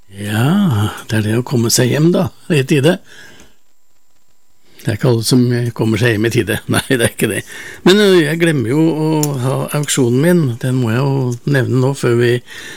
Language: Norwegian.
Ja, det det å komme seg hjem da, I tide. Det ikke alle som kommer seg hjem I tide. Nei, det ikke det. Men jeg glemmer jo å ha auksjonen min. Den må jeg jo nevne nå før vi